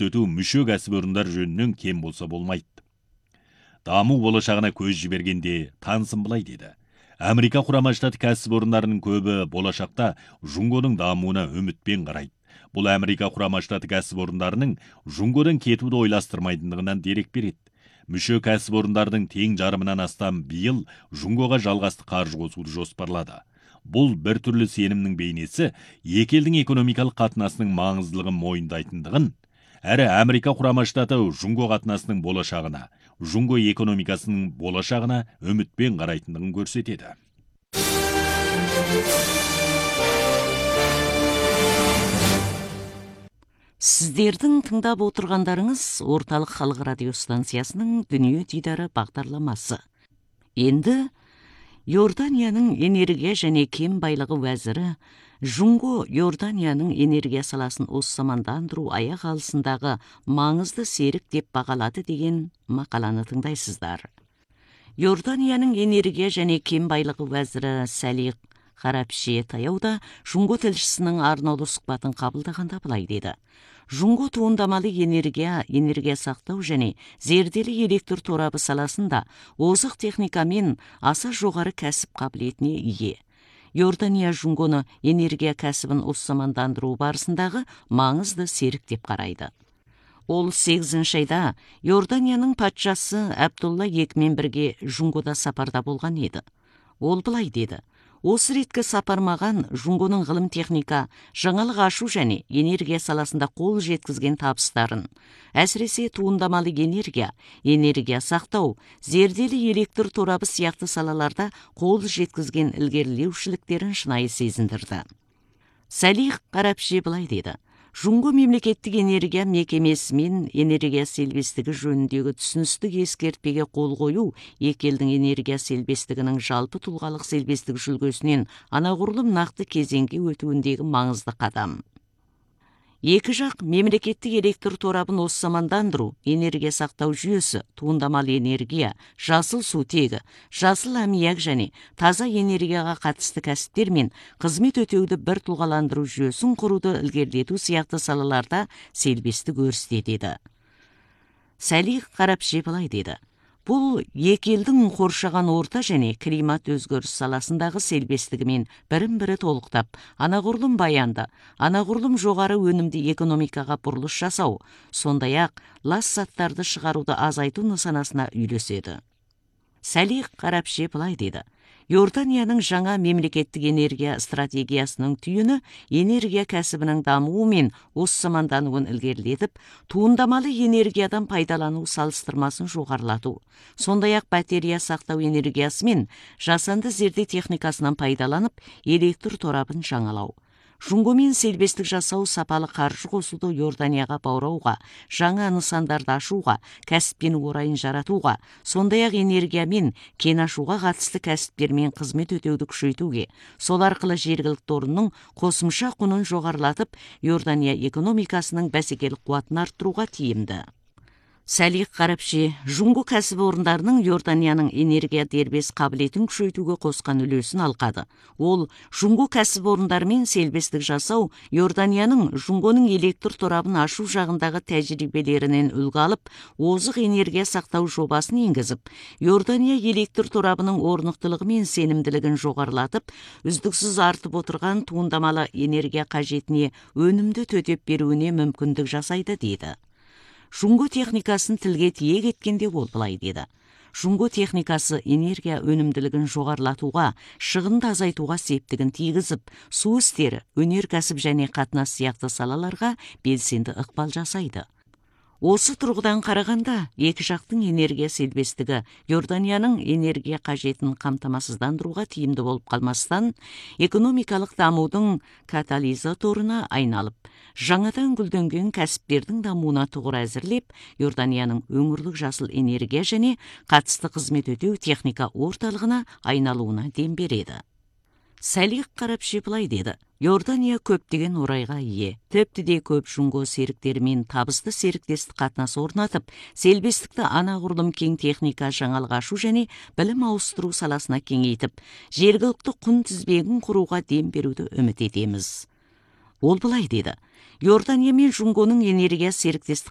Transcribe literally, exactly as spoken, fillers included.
өтүү мүшө кәсіпорындар жөнүнөн кем болса болмайды. Даму болашағына көз жібергенде Тансын былай деді. Америка Құрама Штаты кәсіпорындарының көбі болашақта Жунгоның дамуына үмітпен қарайды. Бұл Америка Құрама Штаты кәсіпорындарының Жунгодан кетуді ойластырмайтындығынан дерек береді. Мүшө кәсіпорындардың тең жарымынан астам биыл Жунгоға жалғасты қаржы қосуды жоспарлады. Бұл бір түрлі сенімнің бейнесі екі елдің экономикалық қатынасының маңыздылығын мойындайтындығын, әрі Америка Құрама Штаты Жунго қатынасының болашағына, Жунго экономикасының болашағына үмітпен қарайтындығын көрсетеді. Сіздердің тыңдап отырғандарыңыз Орталық халық радио станциясының Дүние дидары бағдарламасы. Енді Иорданияның энергия және кен байлығы вәзірі Жунго Иорданияның энергия саласын османдандыру аяқ алысындағы маңызды серік деп бағалады деген мақаланы тыңдайсыздар. Иорданияның энергия және кен байлығы вәзірі Салих Харапши таяуда Жунго тілшісінің арнаулы сұхбатын қабылдағанда былай деді. Жунго туындамалы энергия, энергия сақтау және зерделі электр торабы саласында озық техникамен аса жоғары кәсіп қабілетіне ие. Иордания Жунгоны энергия кәсібін османдандыру барысындағы маңызды серік деп қарайды. Ол сегізінші айда Иорданияның патшасы Абдулла екімен бірге Жунгода сапарда болған еді. Ол былай деді. Осы реткі сапар маған Жунгоның ғылым техника, жаңалық ашу және энергия саласында қол жеткізген табыстарын, әсіресе туындамалы энергия, энергия сақтау, зерделі электр торабы сияқты салаларда қол жеткізген ілгерілеушіліктерін шынайы сезіндірді. Салих Харапши былай деді. Жунго мемлекеттік энергия мекемесімен энергия селбестігі жөніндегі түсіністік ескертпеге қол қою екі елдің энергия селбестігінің жалпы тұлғалық селбестік жүлгесінен анағұрлым нақты кезеңге өтуіндегі маңызды қадам. Екі жақ мемлекеттік электр торабын османдандыру, энергия сақтау жүйесі, туындамалы энергия, жасыл сутегі, жасыл аммиак және таза энергияға қатысты кәсіптер мен қызмет өтеуді бір тұлғаландыру жүйесін құруды ілгерілету сияқты салаларда селбестік өрістетеді. Салих Харапши былай деді. Бұл екі елдің қоршаған орта және климат өзгеріс саласындағы селбестігімен бірін-бірі толықтап, анағұрлым баянды, анағұрлым жоғары өнімді экономикаға бұрылыс жасау, сондай-ақ лас заттарды шығаруды азайту нысанасына үйлеседі. Салих Харапши былай деді. Иорданияның жаңа мемлекеттік энергия стратегиясының түйіні энергия кәсібінің дамуы мен османдануын ілгерілетіп, туындамалы энергиядан пайдалану салыстырмасын жоғарылату. Сондай-ақ батарея сақтау энергиясы мен жасанды зерде техникасынан пайдаланып, электр торабын жаңалау. Жунгомен селбестік жасау сапалы қаржы қосуды Иорданияға баурауға, жаңа нысандарды ашуға, кәсіппен орайын жаратуға, сондай-ақ энергиямен кен ашуға қатысты кәсіптермен қызмет өтеуді күшейтуге, сол арқылы жергілікті орынның қосымша құнын жоғарылатып, Иордания экономикасының бәсекелік қуатын арттыруға тиімді. Салих Харапши Жунго кәсіпорындарының Иорданияның энергия дербес қабілетін күшейтуге қосқан үлесін алқады. Ол Жунго кәсіпорындарымен селбестік жасау Иорданияның Жунгоның электр торабын ашу жағындағы тәжірибелерінен үлгі алып, озық энергия сақтау жобасын енгізіп, Иордания электр торабының орнықтылығы мен сенімділігін жоғарылатып, үздіксіз артып отырған туындамалы энергия қажетіне өнімді төтеп беруіне мүмкіндік жасайды дейді. Жунго техникасын тілге тиек еткенде ол былай деді. Жунго техникасы энергия өнімділігін жоғарылатуға, шығынды азайтуға септігін тигізіп, су істері, өнеркәсіп және қатынас сияқты салаларға белсенді ықпал жасайды. Осы тұрғыдан қарағанда, екі жақтың энергия селбестігі Иорданияның энергия қажетін қамтамасыздандыруға тиімді болып қалмастан, экономикалық дамудың катализаторына айналып, жаңадан гүлденген кәсіптердің дамуына тұғыр әзірлеп, Иорданияның өңірлік жасыл энергия және қатысты қызмет өтеу техника орталығына айналуына дем береді. Салих Харапши былай деді. Иордания көптеген орайға ие. Тіпті де көп Жунго серіктерімен табысты серіктестік қатынас орнатып, селбестікті анағұрлым кең техника жаңалық ашу және білім ауыстыру саласына кеңейтіп, жергілікті құн тізбегін құруға дем беруді үміт етеміз. Ол былай деді. Иордания мен Жунгоның энергия серіктестік